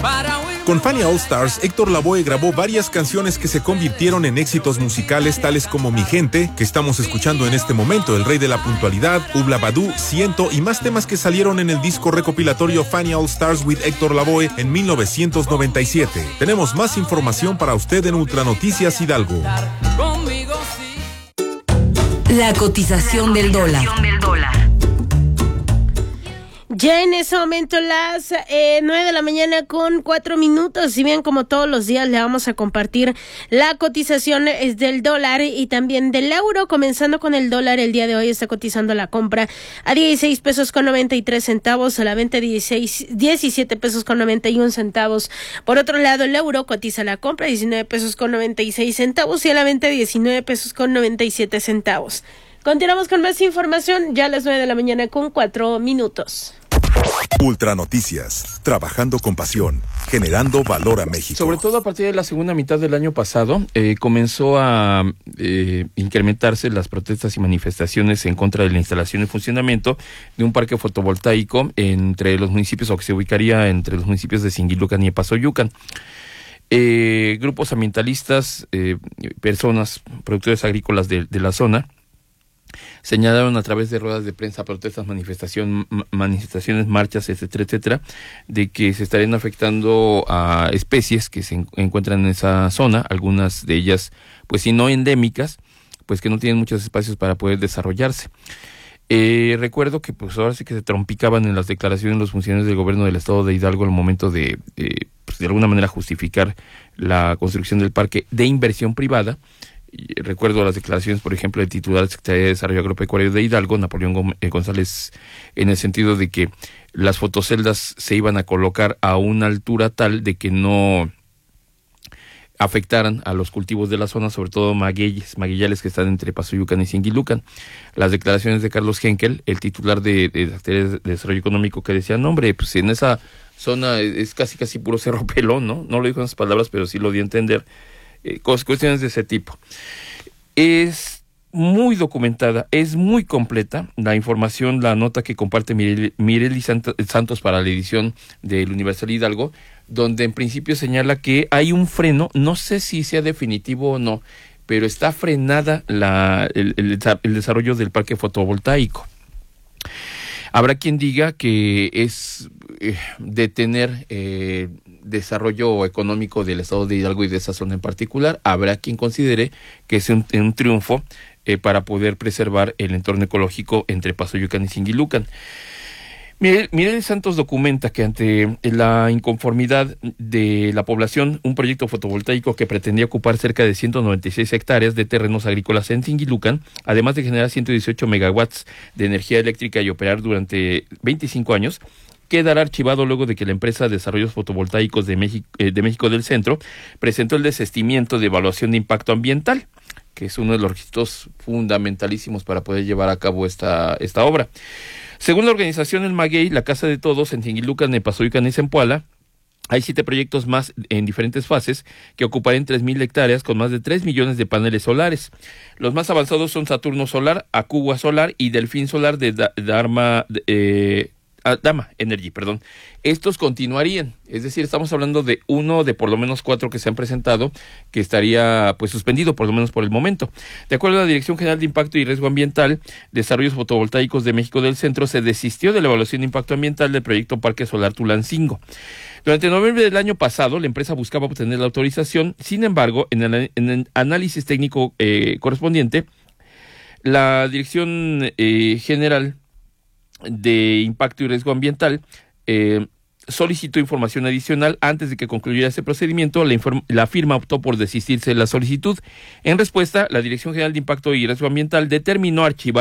Con Fania All Stars, Héctor Lavoe grabó varias canciones que se convirtieron en éxitos musicales tales como Mi Gente, que estamos escuchando en este momento, El Rey de la Puntualidad, Ubla Badú, Siento y más temas que salieron en el disco recopilatorio Fania All Stars with Héctor Lavoe en 1997. Tenemos más información para usted en Ultranoticias Hidalgo. La cotización del dólar. Ya en ese momento las 9 de la mañana con 4 minutos, si bien como todos los días le vamos a compartir la cotización del dólar y también del euro, comenzando con el dólar. El día de hoy está cotizando la compra a 16 pesos con 93 centavos, a la venta 17 pesos con 91 centavos. Por otro lado, el euro cotiza la compra 19 pesos con 96 centavos y a la venta 19 pesos con 97 centavos. Continuamos con más información ya a las 9 de la mañana con 4 minutos. Ultranoticias, trabajando con pasión, generando valor a México. Sobre todo a partir de la segunda mitad del año pasado, comenzó a incrementarse las protestas y manifestaciones en contra de la instalación y funcionamiento de un parque fotovoltaico entre los municipios, o que se ubicaría entre los municipios de Singilucan y Epazoyucan. Grupos ambientalistas, personas, productores agrícolas de la zona, señalaron a través de ruedas de prensa, protestas, manifestaciones, marchas, etcétera, etcétera, de que se estarían afectando a especies que se encuentran en esa zona, algunas de ellas, pues si no endémicas, pues que no tienen muchos espacios para poder desarrollarse. Recuerdo que pues ahora sí que se trompicaban en las declaraciones los funcionarios del gobierno del estado de Hidalgo al momento de alguna manera justificar la construcción del parque de inversión privada. Y recuerdo las declaraciones, por ejemplo, del titular de la Secretaría de Desarrollo Agropecuario de Hidalgo, Napoleón González, en el sentido de que las fotoceldas se iban a colocar a una altura tal de que no afectaran a los cultivos de la zona, sobre todo magueyales que están entre Epazoyucan y Singilucan. Las declaraciones de Carlos Henkel, el titular de la Secretaría de Desarrollo Económico, que decía, no hombre, pues en esa zona es casi puro cerro pelón, ¿no? No lo dijo en esas palabras, pero sí lo dio a entender. Cuestiones de ese tipo. Es muy documentada, es muy completa la información, la nota que comparte Mireli Santos para la edición del Universal Hidalgo, donde en principio señala que hay un freno, no sé si sea definitivo o no, pero está frenada el desarrollo del parque fotovoltaico. Habrá quien diga que es detener desarrollo económico del estado de Hidalgo y de esa zona en particular. Habrá quien considere que es un triunfo para poder preservar el entorno ecológico entre Epazoyucan y Singilucan. Mirel Santos documenta que ante la inconformidad de la población, un proyecto fotovoltaico que pretendía ocupar cerca de 196 hectáreas de terrenos agrícolas en Singilucan, además de generar 118 megawatts de energía eléctrica y operar durante 25 años, quedará archivado luego de que la empresa de desarrollos fotovoltaicos de México del Centro presentó el desistimiento de evaluación de impacto ambiental, que es uno de los requisitos fundamentalísimos para poder llevar a cabo esta obra. Según la organización El Maguey, la Casa de Todos, en Singilucan, Epazoyucan y Zempoala, hay 7 proyectos más en diferentes fases que ocuparán 3,000 hectáreas con más de 3 millones de paneles solares. Los más avanzados son Saturno Solar, Acuba Solar y Delfín Solar de Dama Energy. Estos continuarían, es decir, estamos hablando de uno de por lo menos 4 que se han presentado, que estaría pues suspendido por lo menos por el momento. De acuerdo a la Dirección General de Impacto y Riesgo Ambiental, Desarrollos Fotovoltaicos de México del Centro, se desistió de la evaluación de impacto ambiental del proyecto Parque Solar Tulancingo. Durante noviembre del año pasado, la empresa buscaba obtener la autorización. Sin embargo, en el análisis técnico correspondiente, la Dirección General de Impacto y Riesgo Ambiental solicitó información adicional. Antes de que concluyera ese procedimiento, la firma optó por desistirse de la solicitud. En respuesta, la Dirección General de Impacto y Riesgo Ambiental determinó archivar